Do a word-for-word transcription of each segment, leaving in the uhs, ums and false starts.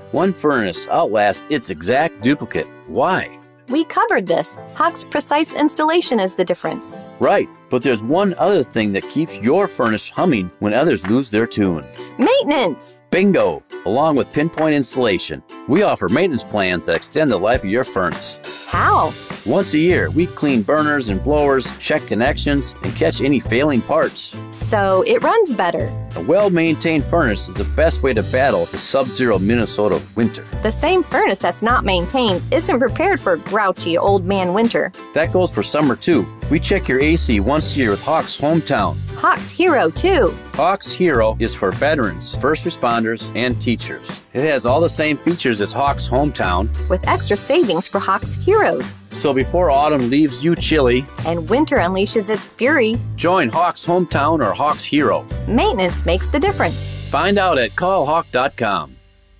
One furnace outlasts its exact duplicate. Why? We covered this. Hach's precise installation is the difference. Right, but there's one other thing that keeps your furnace humming when others lose their tune. Maintenance! Bingo! Along with pinpoint installation, we offer maintenance plans that extend the life of your furnace. How? Once a year, we clean burners and blowers, check connections, and catch any failing parts. So it runs better. A well-maintained furnace is the best way to battle the sub-zero Minnesota winter. The same furnace that's not maintained isn't prepared for grouchy old man winter. That goes for summer too. We check your A C once a year with Hach's Hometown. Hach's Hero too. Hach's Hero is for veterans, first responders, and teachers. It has all the same features as Hach's Hometown, with extra savings for Hach's Heroes. So before autumn leaves you chilly and winter unleashes its fury, join Hach's Hometown or Hach's Hero. Maintenance makes the difference. Find out at call hawk dot com.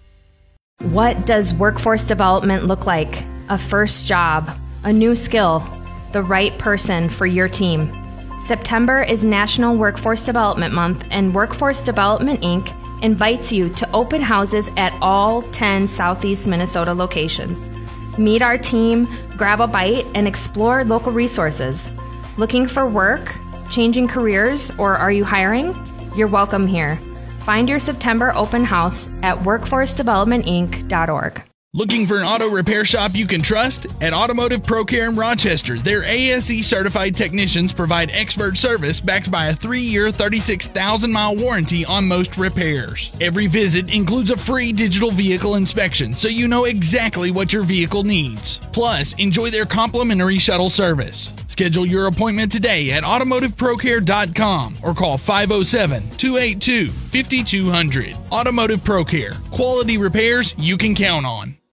What does workforce development look like? A first job, a new skill, the right person for your team. September is National Workforce Development Month, and Workforce Development Incorporated invites you to open houses at all ten Southeast Minnesota locations. Meet our team, grab a bite, and explore local resources. Looking for work, changing careers, or are you hiring? You're welcome here. Find your September open house at workforce development inc dot org. Looking for an auto repair shop you can trust? At Automotive Pro Care in Rochester, their A S E certified technicians provide expert service backed by a three-year, thirty-six thousand mile warranty on most repairs. Every visit includes a free digital vehicle inspection, so you know exactly what your vehicle needs. Plus, enjoy their complimentary shuttle service. Schedule your appointment today at automotive pro care dot com or call five oh seven, two eight two, five two zero zero. Automotive Pro Care. Quality repairs you can count on.